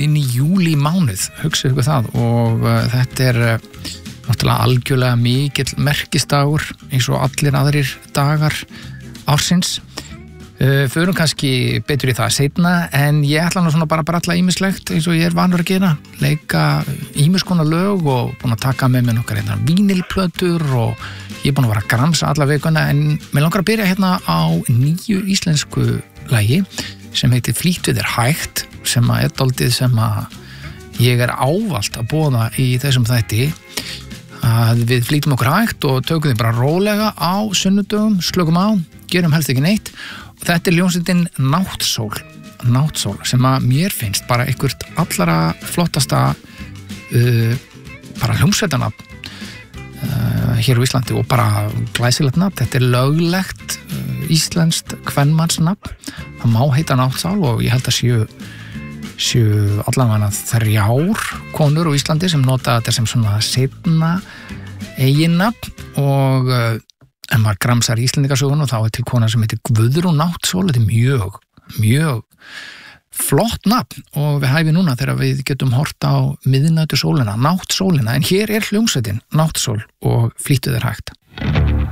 inn í júlí mánuð, hugsið ykkur það og þetta náttúrulega algjörlega mikill merkistagur eins og allir aðrir dagar ársins. Förum kannski betur í það seinna en ég ætla nú svona bara að bralla ýmislegt eins og ég vanur að gera, leika ýmis konar lög og búin að taka með mér nokkar vínilplötur og ég búin að vera að gramsa alla vikuna en mér langar að byrja hérna á nýju íslensku lagi sem heitir Flýtt við þér hægt sem er dálítið sem ég ávallt að boða í þessum þætti að við flýtum okkur hægt og tökum því bara rólega á sunnudögum, slökum á, gerum helst ekki neitt og þetta er hljómsveitin Náttsól sem að mér finnst bara eitthvað allara flottasta bara hljómsveitanafn hér á Íslandi og bara glæsilegt nafn, þetta er löglegt íslenskt kvenmannsnafn, það má heita Náttsól og ég held að séu allavega 3 konur á Íslandi sem nota þetta sem svona seinna eiginnafn og ef maður gramsar Íslendingasögun og þá er til kona sem heitir Guðrún Náttsól, þetta er mjög flott nafn og við hæfum núna þegar við getum hort á miðnætursólina, Náttsólina en hér er hljómsveitin Náttsól og Flýttu þér hægt.